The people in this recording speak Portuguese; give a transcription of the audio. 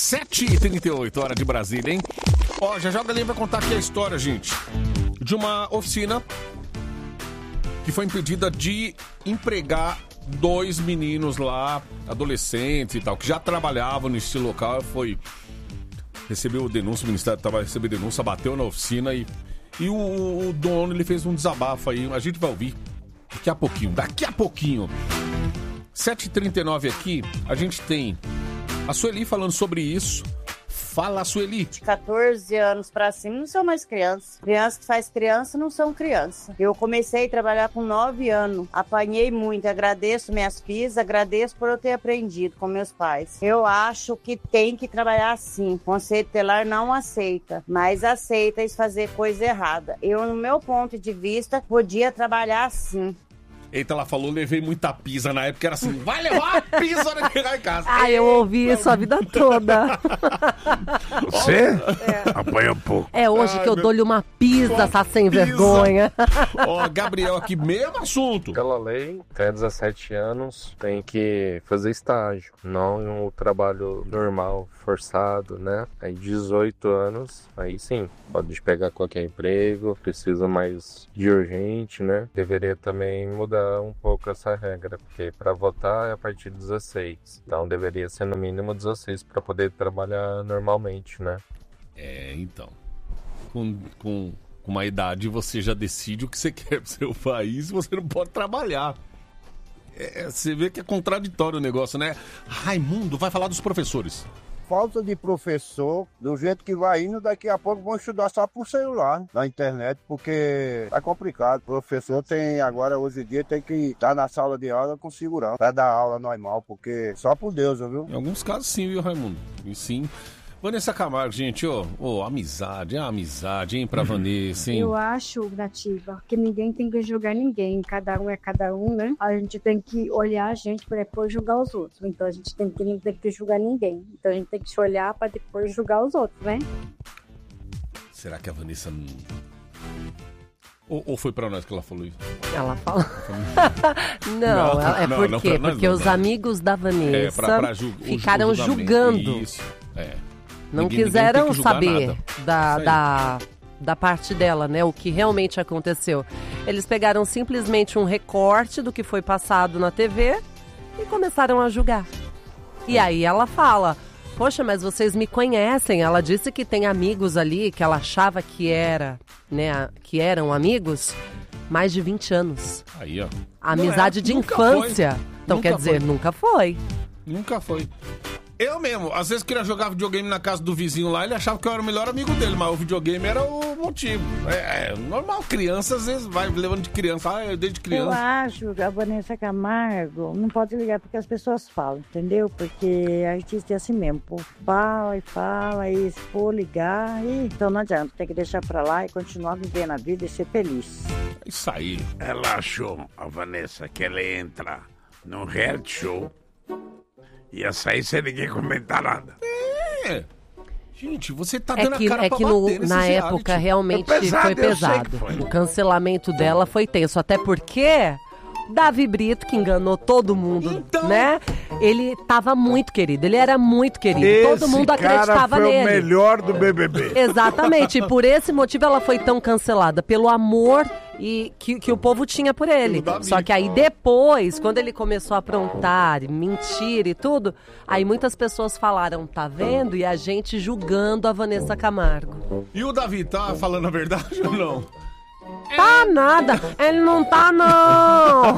7h38, hora de Brasília, hein? Ó, já alguém vai contar aqui a história, gente, de uma oficina que foi impedida de empregar 2 meninos lá, adolescentes e tal, que já trabalhavam no estilo local. Recebeu denúncia, o Ministério estava recebendo denúncia, bateu na oficina e o dono, ele fez um desabafo aí. A gente vai ouvir daqui a pouquinho. 7h39 aqui, a gente tem a Sueli falando sobre isso. Fala, Sueli. De 14 anos pra cima não são mais crianças. Criança que faz criança não são criança. Eu comecei a trabalhar com 9 anos. Apanhei muito. Agradeço minhas filhas, agradeço por eu ter aprendido com meus pais. Eu acho que tem que trabalhar assim. O Conselho Tutelar não aceita, mas aceita eles fazer coisa errada. Eu, no meu ponto de vista, podia trabalhar assim. Eita, ela falou, levei muita pizza na época, era assim, vai levar a pizza na hora de chegar em casa. Ah, eu ouvi isso a vida toda. Você? Apanha um pouco. É hoje que eu dou-lhe uma pizza, essa sem vergonha. Ó, Gabriel aqui, mesmo assunto. Pela lei, até 17 anos, tem que fazer estágio, não um trabalho normal, forçado, né? Aí 18 anos, aí sim, pode pegar qualquer emprego, precisa mais de urgente, né? Deveria também mudar um pouco essa regra, porque para votar é a partir de 16. Então deveria ser no mínimo 16 para poder trabalhar normalmente, né? Então. Com uma idade você já decide o que você quer pro seu país e você não pode trabalhar. Você vê que é contraditório o negócio, né? Raimundo vai falar dos professores. Falta de professor, do jeito que vai indo, daqui a pouco vão estudar só por celular, na internet, porque tá complicado. O professor agora, hoje em dia, tem que estar na sala de aula com segurança, pra dar aula normal, porque só por Deus, viu? Em alguns casos sim, viu, Raimundo? E sim. Vanessa Camargo, gente, amizade, hein, pra Vanessa, hein? Eu acho, Nativa, que ninguém tem que julgar ninguém, cada um é cada um, né? A gente tem que olhar a gente pra depois julgar os outros, então a gente não tem que julgar ninguém, então a gente tem que se olhar pra depois julgar os outros, né? Será que a Vanessa não... Ou foi pra nós que ela falou isso? Ela fala. Não, por quê? Porque os amigos da Vanessa ficaram julgando. Isso, Não quiseram saber da parte dela, né? O que realmente aconteceu. Eles pegaram simplesmente um recorte do que foi passado na TV e começaram a julgar. E aí ela fala, poxa, mas vocês me conhecem. Ela disse que tem amigos ali que ela achava que que eram amigos mais de 20 anos. Aí, ó. Amizade de infância. Foi. Então quer dizer, nunca foi. Nunca foi. Eu mesmo, às vezes queria jogar videogame na casa do vizinho lá, ele achava que eu era o melhor amigo dele, mas o videogame era o motivo. Normal, criança às vezes vai levando de criança, desde criança. Eu acho que a Vanessa Camargo não pode ligar porque as pessoas falam, entendeu? Porque artista é assim mesmo, pô, fala, e se for ligar, então não adianta, tem que deixar pra lá e continuar vivendo a vida e ser feliz. É isso aí. Ela achou, a Vanessa, que ela entra num reality show. Ia sair sem ninguém comentar nada. Gente, você tá dando a cara pra bater na reality. época realmente foi pesado. O cancelamento dela foi tenso, até porque Davi Brito, que enganou todo mundo, né? Ele tava muito querido, ele era muito querido. Todo mundo acreditava nele. Esse cara foi o melhor do BBB. Exatamente, e por esse motivo ela foi tão cancelada, pelo amor que o povo tinha por ele. Só que aí depois, quando ele começou a aprontar, mentir e tudo, aí muitas pessoas falaram, tá vendo? E a gente julgando a Vanessa Camargo. E o Davi tá falando a verdade ou não? Tá nada, ele não tá não.